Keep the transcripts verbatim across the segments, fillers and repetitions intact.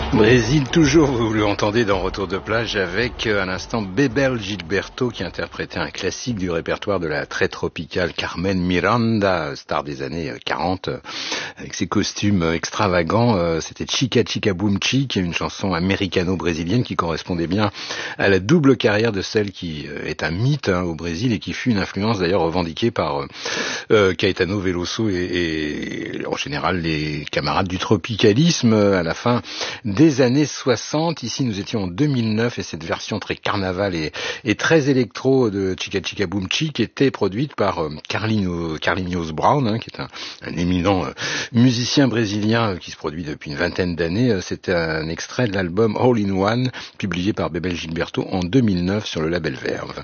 Brésil toujours, vous l'entendez dans Retour de plage avec euh, à l'instant Bebel Gilberto qui interprétait un classique du répertoire de la très tropicale Carmen Miranda, star des années quarante, euh, avec ses costumes extravagants. Euh, c'était Chica Chica Boom Chic, une chanson américano-brésilienne qui correspondait bien à la double carrière de celle qui euh, est un mythe hein, au Brésil et qui fut une influence d'ailleurs revendiquée par euh, euh, Caetano Veloso et, et en général les camarades du tropicalisme à la fin des années soixante. Ici, nous étions en deux mille neuf et cette version très carnaval et, et très électro de Chica Chica Boom Chic était produite par euh, Carlinhos, Carlinhos Brown, hein, qui est un, un éminent euh, musicien brésilien euh, qui se produit depuis une vingtaine d'années. Euh, C'était un extrait de l'album All in One, publié par Bebel Gilberto en deux mille neuf sur le label Verve.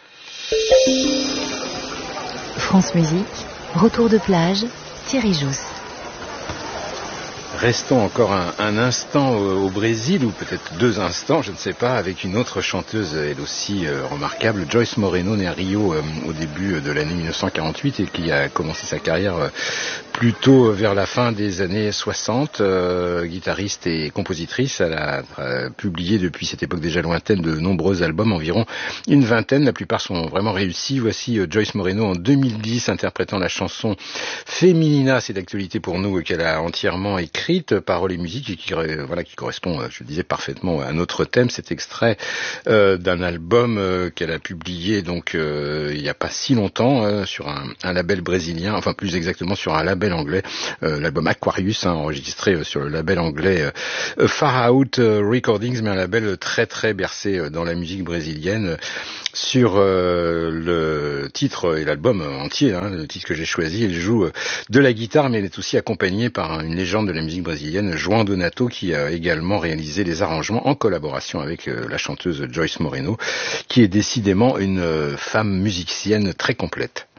France Musique, Retour de plage, Thierry Jousse. Restons encore un, un instant au, au Brésil, ou peut-être deux instants, je ne sais pas, avec une autre chanteuse, elle aussi euh, remarquable, Joyce Moreno, née à Rio euh, au début de l'année mille neuf cent quarante-huit et qui a commencé sa carrière euh, plutôt vers la fin des années soixante, euh, guitariste et compositrice. Elle a euh, publié depuis cette époque déjà lointaine de nombreux albums, environ une vingtaine, la plupart sont vraiment réussis. Voici euh, Joyce Moreno en deux mille dix interprétant la chanson Feminina, c'est d'actualité pour nous, euh, qu'elle a entièrement écrite, paroles et musique, et qui, euh, voilà, qui correspond, euh, je le disais, parfaitement à notre thème. Cet extrait euh, d'un album euh, qu'elle a publié donc euh, il n'y a pas si longtemps euh, sur un, un label brésilien, enfin plus exactement sur un label anglais, euh, l'album Aquarius, hein, enregistré euh, sur le label anglais euh, Far Out Recordings, mais un label très très bercé euh, dans la musique brésilienne. Sur euh, le titre et l'album entier, hein, le titre que j'ai choisi, elle joue euh, de la guitare, mais elle est aussi accompagnée par une légende de la musique brésilienne, João Donato, qui a également réalisé les arrangements en collaboration avec euh, la chanteuse Joyce Moreno, qui est décidément une euh, femme musicienne très complète.